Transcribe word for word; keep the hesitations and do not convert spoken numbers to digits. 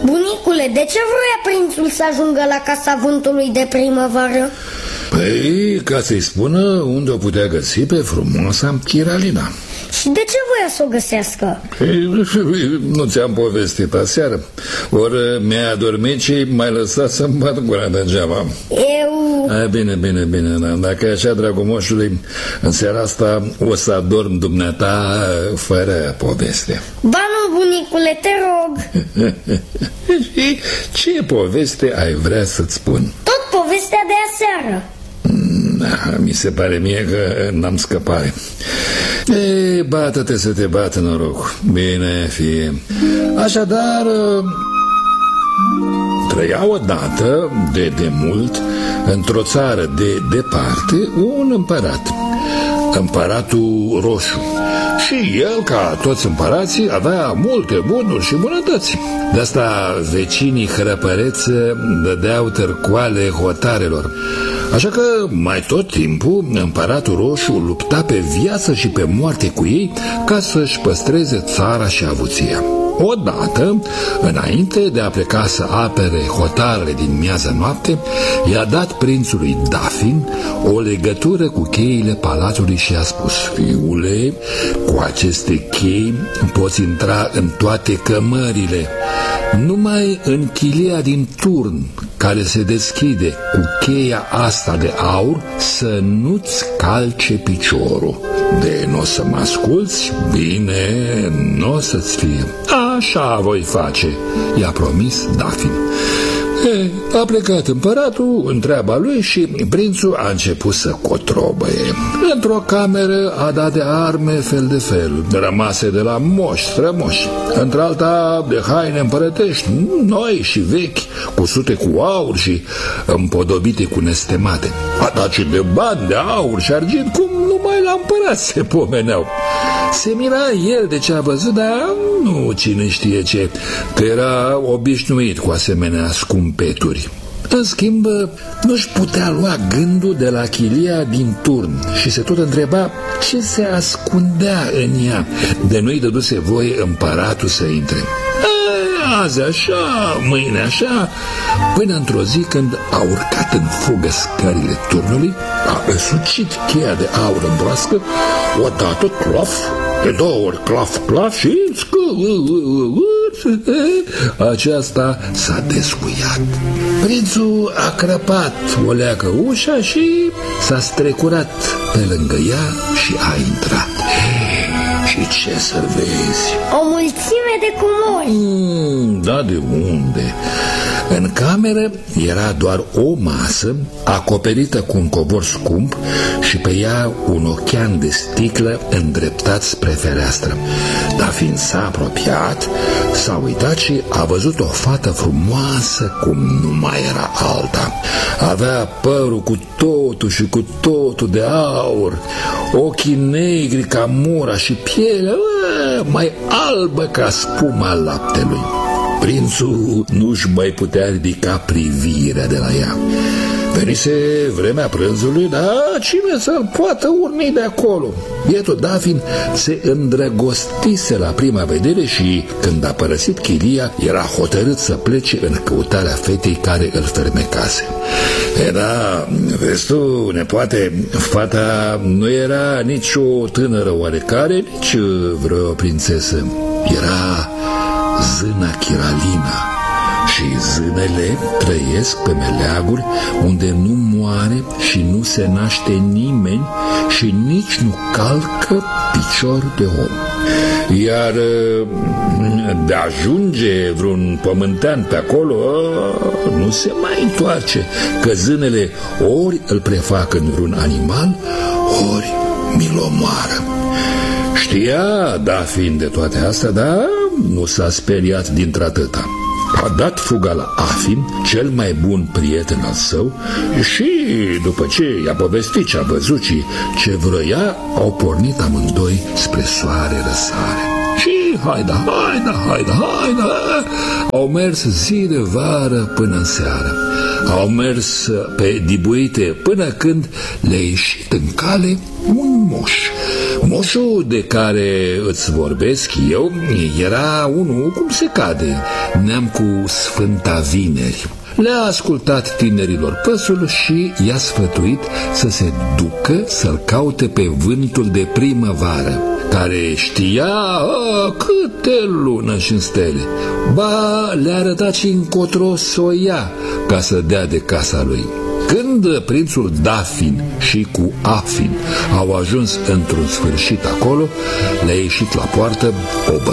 Bunicule, de ce vroia prințul să ajungă la Casa Vântului de primăvară? Păi, ca să-i spună unde o putea găsi pe frumoasa Chiralina. Și de ce voia să o găsească? Păi, nu ți-am povestit aseară. Ori mi-ai adormit și m-ai lăsat să-mi bat gura degeaba. Eu... A, bine, bine, bine, da. Dacă e așa, dragomoșului, în seara asta o să adorm dumneata fără poveste. Ba nu, bunicule, te rog. Și ce poveste ai vrea să-ți spun? Tot povestea de aseară. Da, mi se pare mie că n-am scăpare. Ei, bată-te să te bată noroc. Bine, fie. Așadar, trăia odată, de demult, într-o țară de departe, un împărat, Împăratul Roșu. Și el, ca toți împărații, avea multe bunuri și bunătăți. De asta vecinii hrăpăreți dădeau târcoale hotarelor. Așa că mai tot timpul Împăratul Roșu lupta pe viață și pe moarte cu ei ca să-și păstreze țara și avuția. Odată, înainte de a pleca să apere hotarele din miază noapte, i-a dat prințului Dafin o legătură cu cheile palatului și i-a spus: fiule, cu aceste chei poți intra în toate cămările, numai în chilia din turn, care se deschide cu cheia asta de aur, să nu-ți calce piciorul. De n-o să mă asculți, bine, n-o să-ți fie. Așa voi face, i-a promis Dafin. E, a plecat împăratul în treaba lui și prințul a început să cotrobăie. Într-o cameră a dat de arme fel de fel, rămase de la moși strămoși, într-alta de haine împărătești, noi și vechi, cusute cu aur și împodobite cu nestemate. A dat și de bani de aur și argint, cum numai la împărat se pomeneau. Se mira el de ce a văzut, dar nu cine știe ce, că era obișnuit cu asemenea scumpeturi. În schimb, nu-și putea lua gândul de la chilia din turn și se tot întreba ce se ascundea în ea, de nu-i dăduse voie împăratul să intre. Azi așa, mâine așa, până într-o zi când a urcat în fugă scările turnului, a răsucit cheia de aur în broască, odată clof, de două ori clof, clof și aceasta s-a descuiat. Prințul a crăpat o leacă ușa și s-a strecurat pe lângă ea și a intrat. Și ce să vezi? O mulțime de comori. Mm, da, de unde? În cameră era doar o masă acoperită cu un covor scump și pe ea un ochean de sticlă îndreptat spre fereastră. Dar fiind s-a apropiat, s-a uitat și a văzut o fată frumoasă cum nu mai era alta. Avea părul cu totul și cu totul de aur, ochii negri ca mura și pielea mai albă ca spuma laptelui. Prințul nu-și mai putea ridica privirea de la ea. Venise vremea prânzului, dar cine să-l poată urni de acolo? Bietul Dafin se îndrăgostise la prima vedere și, când a părăsit chilia, era hotărât să plece în căutarea fetei care îl fermecase. E, da, vezi tu, nepoate, fata nu era nici o tânără oarecare, nici vreo prințesă. Era zâna Chiralina. Și zânele trăiesc pe meleaguri unde nu moare și nu se naște nimeni și nici nu calcă picior de om. Iar de ajunge vreun pământean pe acolo, nu se mai întoarce, că zânele ori îl prefac în vreun animal, ori mi-l omoară. Știa, da, fiind de toate astea, dar nu s-a speriat dintr-atâta. A dat fuga la Afin, cel mai bun prieten al său, și după ce i-a povestit ce a văzut și ce vroia, au pornit amândoi spre soare răsare. Și haida, haida, haida, haida, au mers zi de vară până în seară. Au mers pe dibuite până când le-a ieșit în cale un moș. Moșul de care îți vorbesc eu era unul cum se cade, neam cu Sfânta Vineri. Le-a ascultat tinerilor păsul și i-a sfătuit să se ducă să-l caute pe vântul de primăvară, care știa a, câte lună și în stele. Ba, le-a arătat și încotro să o ia ca să dea de casa lui. Când prințul Dafin și cu Afin au ajuns într-un sfârșit acolo, le-a ieșit la poartă o